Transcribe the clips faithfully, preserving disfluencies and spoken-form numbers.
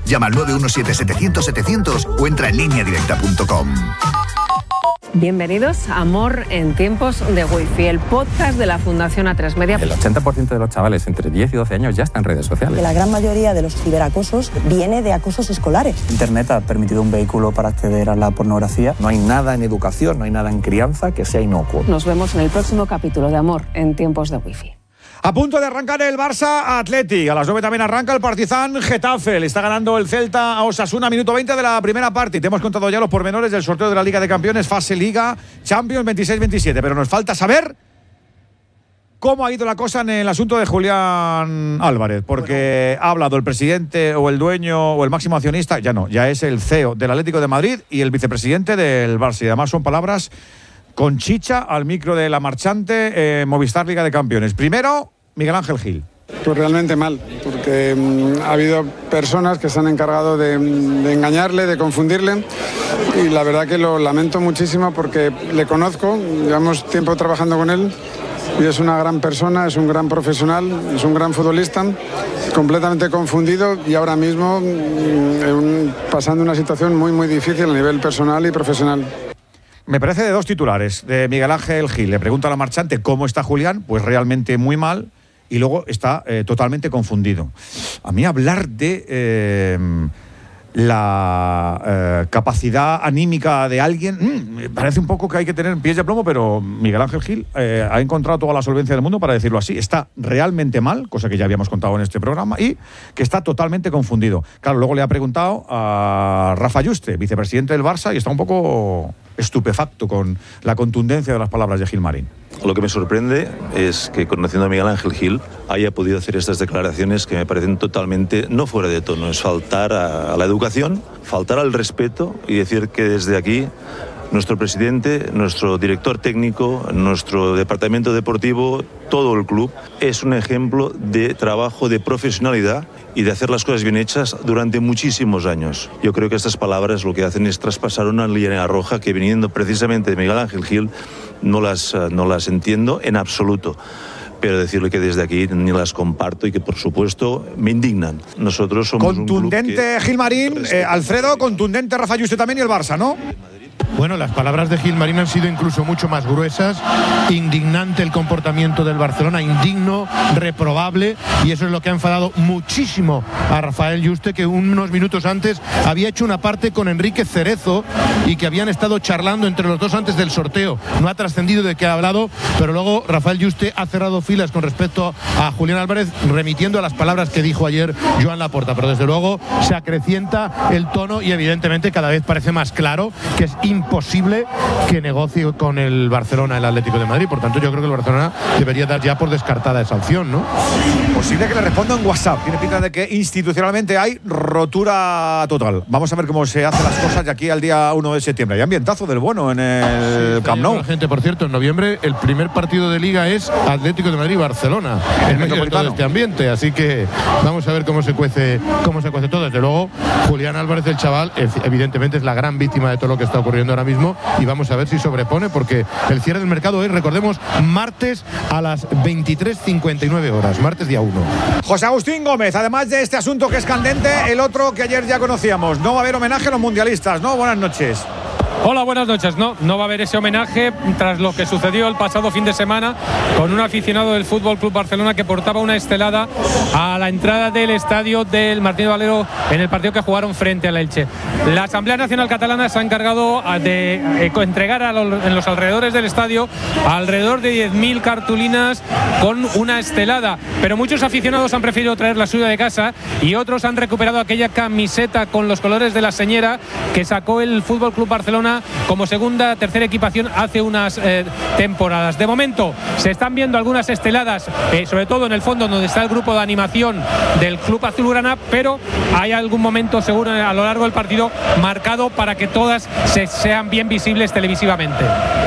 Llama al nueve uno siete, setecientos, setecientos o entra en línea directa punto com. Bienvenidos a Amor en tiempos de Wi-Fi, el podcast de la Fundación A tres Media. El ochenta por ciento de los chavales entre diez y doce años ya está en redes sociales. La gran mayoría de los ciberacosos viene de acosos escolares. Internet ha permitido un vehículo para acceder a la pornografía. No hay nada en educación, no hay nada en crianza que sea inocuo. Nos vemos en el próximo capítulo de Amor en tiempos de Wi-Fi. A punto de arrancar el Barça Athletic. A las nueve también arranca el Partizan Getafe. Le está ganando el Celta a Osasuna, minuto veinte de la primera parte. Y te hemos contado ya los pormenores del sorteo de la Liga de Campeones, fase Liga Champions veintiséis veintisiete. Pero nos falta saber cómo ha ido la cosa en el asunto de Julián Álvarez. Porque bueno, ha hablado el presidente o el dueño o el máximo accionista. Ya no, ya es el C E O del Atlético de Madrid y el vicepresidente del Barça. Y además son palabras con chicha al micro de La Marchante, eh, Movistar Liga de Campeones. Primero, Miguel Ángel Gil. Pues realmente mal, porque mmm, ha habido personas que se han encargado de, de engañarle, de confundirle, y la verdad que lo lamento muchísimo porque le conozco, llevamos tiempo trabajando con él y es una gran persona, es un gran profesional, es un gran futbolista, completamente confundido y ahora mismo mmm, pasando una situación muy muy difícil a nivel personal y profesional. Me parece de dos titulares, de Miguel Ángel Gil. Le pregunta a La Marchante cómo está Julián, pues realmente muy mal, y luego está eh, totalmente confundido. A mí hablar de eh, la eh, capacidad anímica de alguien, mmm, me parece un poco que hay que tener pies de plomo, pero Miguel Ángel Gil eh, ha encontrado toda la solvencia del mundo para decirlo así. Está realmente mal, cosa que ya habíamos contado en este programa, y que está totalmente confundido. Claro, luego le ha preguntado a Rafa Yuste, vicepresidente del Barça, y está un poco estupefacto con la contundencia de las palabras de Gilmarín. Lo que me sorprende es que, conociendo a Miguel Ángel Gil, haya podido hacer estas declaraciones que me parecen totalmente no fuera de tono. Es faltar a, a la educación, faltar al respeto y decir que desde aquí nuestro presidente, nuestro director técnico, nuestro departamento deportivo, todo el club, es un ejemplo de trabajo, de profesionalidad y de hacer las cosas bien hechas durante muchísimos años. Yo creo que estas palabras lo que hacen es traspasar una línea roja que, viniendo precisamente de Miguel Ángel Gil, no las, no las entiendo en absoluto. Pero decirle que desde aquí ni las comparto y que, por supuesto, me indignan. Nosotros somos contundente un club que Gilmarín, eh, Alfredo, contundente Rafa Yuste también y el Barça, ¿no? Bueno, las palabras de Gilmarín han sido incluso mucho más gruesas. Indignante el comportamiento del Barcelona, indigno, reprobable, y eso es lo que ha enfadado muchísimo a Rafael Yuste, que unos minutos antes había hecho una parte con Enrique Cerezo y que habían estado charlando entre los dos antes del sorteo. No ha trascendido de qué ha hablado, pero luego Rafael Yuste ha cerrado filas con respecto a Julián Álvarez, remitiendo a las palabras que dijo ayer Joan Laporta, pero desde luego se acrecienta el tono y evidentemente cada vez parece más claro que es imposible que negocie con el Barcelona el Atlético de Madrid. Por tanto, yo creo que el Barcelona debería dar ya por descartada esa opción, ¿no? Posible que le responda en WhatsApp. Tiene pinta de que institucionalmente hay rotura total. Vamos a ver cómo se hacen las cosas de aquí al día uno de septiembre. Hay ambientazo del bueno en el sí, Camp Nou. La gente, por cierto, en noviembre el primer partido de Liga es Atlético de Madrid-Barcelona, en medio de todo este ambiente. Así que vamos a ver cómo se cuece, cómo se cuece todo. Desde luego, Julián Álvarez, el chaval, evidentemente es la gran víctima de todo lo que está ocurriendo ahora mismo, y vamos a ver si sobrepone, porque el cierre del mercado es, recordemos, martes a las veintitrés cincuenta y nueve horas, martes día uno. José Agustín Gómez, además de este asunto que es candente, el otro que ayer ya conocíamos, no va a haber homenaje a los mundialistas, ¿no? Buenas noches. Hola, buenas noches. No, no va a haber ese homenaje tras lo que sucedió el pasado fin de semana con un aficionado del Fútbol Club Barcelona que portaba una estelada a la entrada del estadio del Martínez Valero en el partido que jugaron frente al Elche. La Asamblea Nacional Catalana se ha encargado de eh, entregar a los, en los alrededores del estadio alrededor de diez mil cartulinas con una estelada, pero muchos aficionados han preferido traer la suya de casa y otros han recuperado aquella camiseta con los colores de la señera que sacó el Fútbol Club Barcelona como segunda, tercera equipación hace unas eh, temporadas. De momento se están viendo algunas esteladas, eh, sobre todo en el fondo donde está el grupo de animación del Club Azulgrana, pero hay algún momento seguro a lo largo del partido marcado para que todas se, sean bien visibles televisivamente.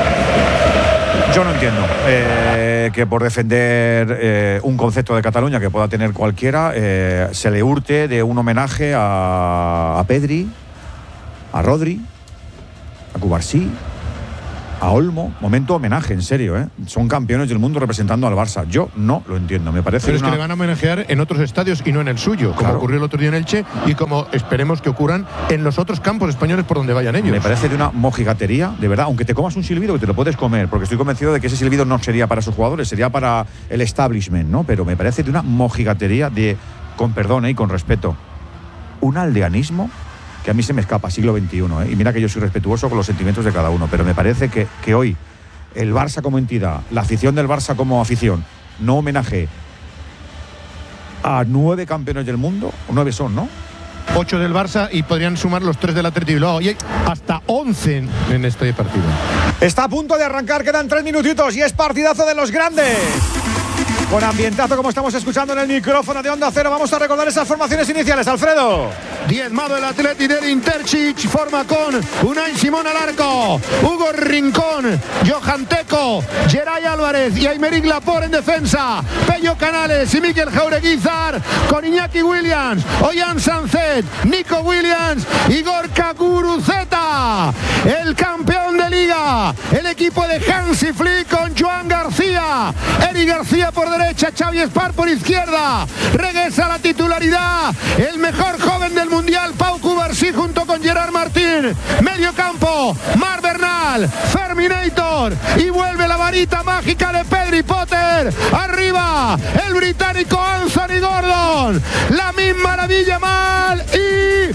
Yo no entiendo eh, que por defender eh, un concepto de Cataluña que pueda tener cualquiera eh, se le hurte de un homenaje a, a Pedri, a Rodri, a Cubarsí, a Olmo, momento homenaje, en serio, ¿eh? Son campeones del mundo representando al Barça. Yo no lo entiendo, me parece. Pero es una... que le van a homenajear en otros estadios y no en el suyo, como claro. ocurrió el otro día en Elche y como esperemos que ocurran en los otros campos españoles por donde vayan ellos. Me parece de una mojigatería, de verdad, aunque te comas un silbido que te lo puedes comer, porque estoy convencido de que ese silbido no sería para sus jugadores, sería para el establishment, ¿no? Pero me parece de una mojigatería de, con perdón ¿eh? y con respeto, un aldeanismo que a mí se me escapa, siglo veintiuno, ¿eh? Y mira que yo soy respetuoso con los sentimientos de cada uno, pero me parece que, que hoy el Barça como entidad, la afición del Barça como afición, no homenaje a nueve campeones del mundo, o nueve son, ¿no? Ocho del Barça y podrían sumar los tres del Atleti Bilbao. Y hay hasta once en este partido. Está a punto de arrancar, quedan tres minutitos y es partidazo de los grandes. Con ambientazo, como estamos escuchando en el micrófono de Onda Cero. Vamos a recordar esas formaciones iniciales, Alfredo. Diezmado el Atleti del Intercic, forma con Unai Simón al arco, Hugo Rincón, Johan Teco, Geray Álvarez y Aymeric Laporte en defensa, Pello Canales y Mikel Jaureguizar, con Iñaki Williams, Ollán Sanzet, Nico Williams y Gorka Guruceta. El campeón de liga, el equipo de Hansi Flick con Joan García, Eric García por derecha, Xavi Espar por izquierda. Regresa a la titularidad el mejor joven del mundial, Pau Cubarsí, junto con Gerard Martín. Medio campo, Marc Bernal, Ferminator, y vuelve la varita mágica de Pedri Potter. Arriba el británico Anthony Gordon, la misma maravilla mal y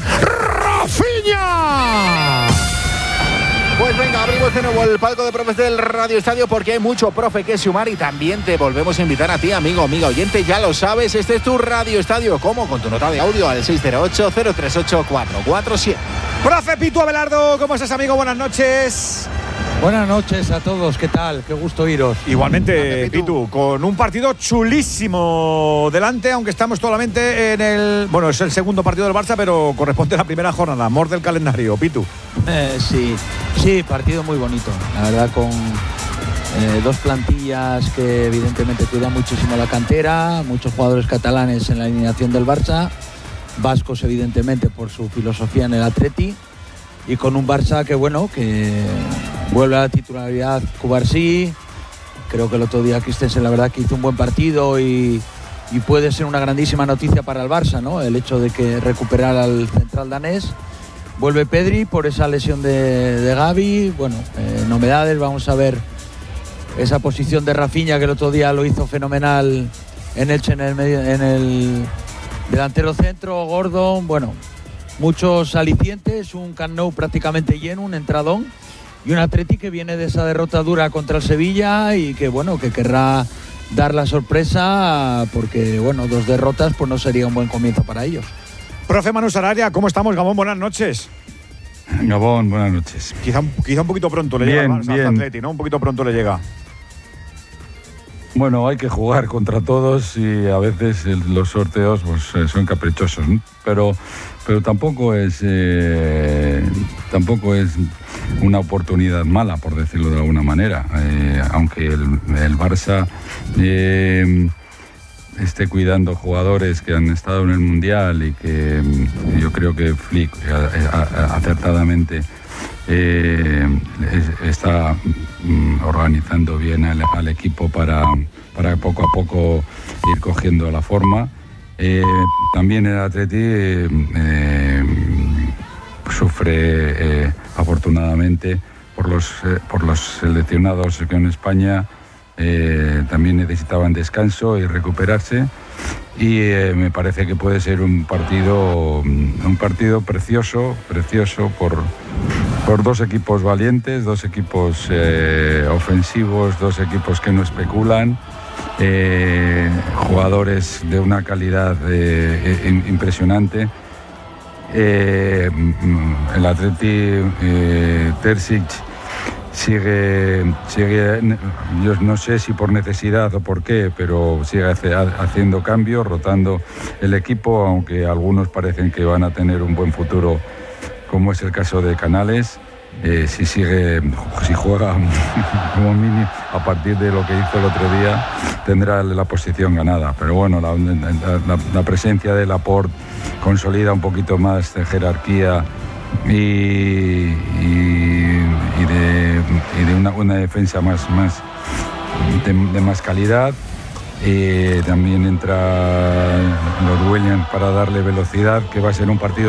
Rafinha. Pues venga, abrimos de nuevo el palco de profes del Radio Estadio porque hay mucho profe que sumar y también te volvemos a invitar a ti, amigo, amiga oyente, ya lo sabes, este es tu Radio Estadio. ¿Cómo? Con tu nota de audio al seis cero ocho, cero tres ocho, cuatro cuatro siete. Profe Pitu Abelardo, ¿cómo estás, amigo? Buenas noches. Buenas noches a todos, ¿qué tal? Qué gusto iros. Igualmente, Pitu, con un partido chulísimo delante, aunque estamos solamente en el... Bueno, es el segundo partido del Barça, pero corresponde a la primera jornada, amor del calendario, Pitu. Eh, sí, sí, partido muy bonito, la verdad, con eh, dos plantillas que evidentemente cuidan muchísimo la cantera, muchos jugadores catalanes en la alineación del Barça, vascos evidentemente por su filosofía en el Atleti, y con un Barça que, bueno, que vuelve a la titularidad Cubarsí. Creo que el otro día Christensen la verdad que hizo un buen partido y, y puede ser una grandísima noticia para el Barça, ¿no? El hecho de que recuperara al central danés. Vuelve Pedri por esa lesión de, de Gavi. Bueno, eh, novedades, vamos a ver esa posición de Rafinha, que el otro día lo hizo fenomenal en Elche, en el, medio, en el delantero centro. Gordon, bueno, muchos alicientes, un Camp Nou prácticamente lleno, un entradón, y un Atleti que viene de esa derrota dura contra el Sevilla y que, bueno, que querrá dar la sorpresa porque, bueno, dos derrotas pues no sería un buen comienzo para ellos. Profe Manu Sarabia, ¿cómo estamos, Gabón? Buenas noches. Gabón, buenas noches. Quizá, quizá un poquito pronto le bien, llega al Atleti, ¿no? Un poquito pronto le llega. Bueno, hay que jugar contra todos y a veces el, los sorteos pues, son caprichosos, ¿no? pero pero tampoco es eh, tampoco es una oportunidad mala, por decirlo de alguna manera, eh, aunque el, el Barça eh, esté cuidando jugadores que han estado en el Mundial y que yo creo que Flick acertadamente Eh, está mm, organizando bien al, al equipo para, para poco a poco ir cogiendo la forma. Eh, también el Atleti eh, eh, sufre eh, afortunadamente por los, eh, por los seleccionados que en España eh, también necesitaban descanso y recuperarse. Y eh, me parece que puede ser un partido un partido precioso, precioso por, por dos equipos valientes, dos equipos eh, ofensivos, dos equipos que no especulan, eh, jugadores de una calidad eh, impresionante. Eh, el Atleti eh, Terzic Sigue, sigue, yo no sé si por necesidad o por qué, pero sigue haciendo cambios, rotando el equipo, aunque algunos parecen que van a tener un buen futuro, como es el caso de Canales. Eh, si sigue, si juega como mínimo a partir de lo que hizo el otro día, tendrá la posición ganada. Pero bueno, la, la, la presencia de Laporte consolida un poquito más de jerarquía y, y, y de, y de una, una defensa más, más de, de más calidad. Eh, también entra Lord Williams para darle velocidad, que va a ser un partido